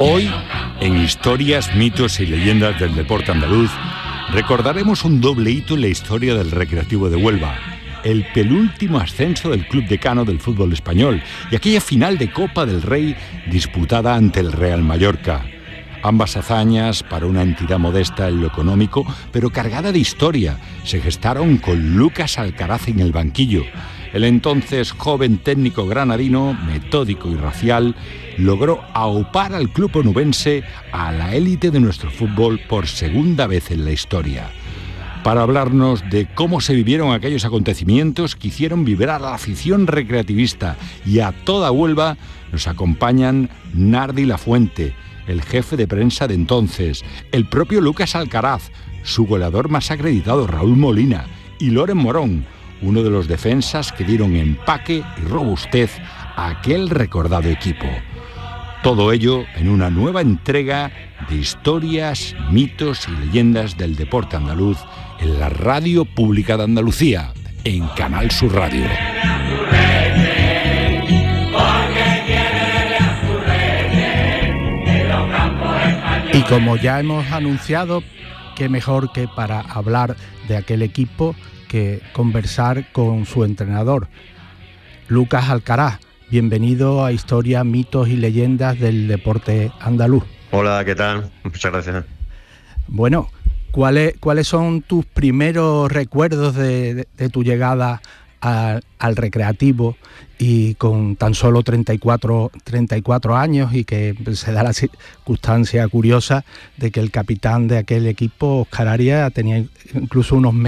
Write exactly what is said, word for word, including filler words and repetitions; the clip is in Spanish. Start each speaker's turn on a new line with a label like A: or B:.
A: Hoy, en Historias, Mitos y Leyendas del Deporte Andaluz, recordaremos un doble hito en la historia del Recreativo de Huelva, el penúltimo ascenso del Club Decano del fútbol español y aquella final de Copa del Rey disputada ante el Real Mallorca. Ambas hazañas, para una entidad modesta en lo económico, pero cargada de historia, se gestaron con Lucas Alcaraz en el banquillo. El entonces joven técnico granadino, metódico y racial, logró aupar al club onubense a la élite de nuestro fútbol por segunda vez en la historia. Para hablarnos de cómo se vivieron aquellos acontecimientos que hicieron vibrar a la afición recreativista y a toda Huelva, nos acompañan Nardi Lafuente, el jefe de prensa de entonces, el propio Lucas Alcaraz, su goleador más acreditado Raúl Molina y Loren Morón, uno de los defensas que dieron empaque y robustez a aquel recordado equipo. Todo ello en una nueva entrega de Historias, Mitos y Leyendas del Deporte Andaluz en la Radio Pública de Andalucía, en Canal Sur Radio.
B: Y como ya hemos anunciado, qué mejor que para hablar de aquel equipo que conversar con su entrenador, Lucas Alcaraz. Bienvenido a Historias, Mitos y Leyendas del Deporte Andaluz.
C: Hola, ¿qué tal? Muchas gracias.
B: Bueno, ¿cuáles, cuáles son tus primeros recuerdos de, de, de tu llegada a, al Recreativo y con tan solo treinta y cuatro años, y que se da la circunstancia curiosa de que el capitán de aquel equipo, Óscar Arias, tenía incluso unos meses